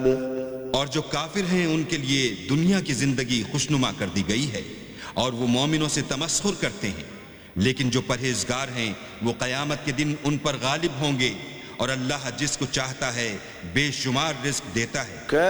और जो काफिर हैं उनके लिए दुनिया की जिंदगी खुशनुमा कर दी गई है और वो मोमिनों से तमस्खुर करते हैं, लेकिन जो परहेजगार हैं वो क़यामत के दिन उन पर गालिब होंगे और अल्लाह जिसको चाहता है बेशुमार रिज़्क़ देता है।